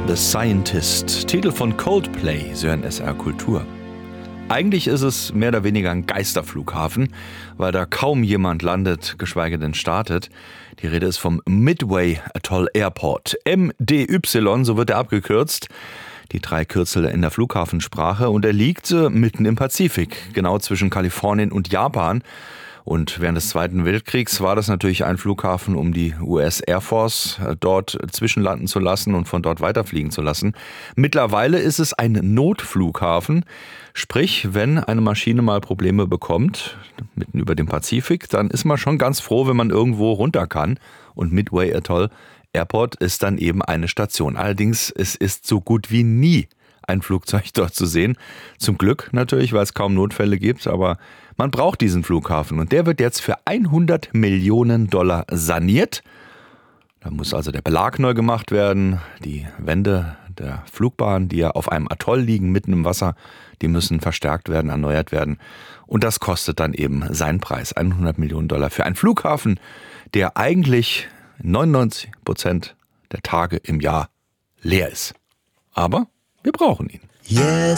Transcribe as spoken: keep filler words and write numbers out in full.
The Scientist, Titel von Coldplay, Sie hören S R Kultur. Eigentlich ist es mehr oder weniger ein Geisterflughafen, weil da kaum jemand landet, geschweige denn startet. Die Rede ist vom Midway Atoll Airport. M D Y, so wird er abgekürzt. Die drei Kürzel in der Flughafensprache. Und er liegt mitten im Pazifik, genau zwischen Kalifornien und Japan. Und während des Zweiten Weltkriegs war das natürlich ein Flughafen, um die U S Air Force dort zwischenlanden zu lassen und von dort weiterfliegen zu lassen. Mittlerweile ist es ein Notflughafen. Sprich, wenn eine Maschine mal Probleme bekommt, mitten über dem Pazifik, dann ist man schon ganz froh, wenn man irgendwo runter kann. Und Midway Atoll Airport ist dann eben eine Station. Allerdings, es ist so gut wie nie ein Flugzeug dort zu sehen. Zum Glück natürlich, weil es kaum Notfälle gibt, aber man braucht diesen Flughafen und der wird jetzt für hundert Millionen Dollar saniert. Da muss also der Belag neu gemacht werden, die Wände der Flugbahn, die ja auf einem Atoll liegen, mitten im Wasser, die müssen verstärkt werden, erneuert werden. Und das kostet dann eben seinen Preis, hundert Millionen Dollar für einen Flughafen, der eigentlich neunundneunzig Prozent der Tage im Jahr leer ist. Aber wir brauchen ihn. Yes.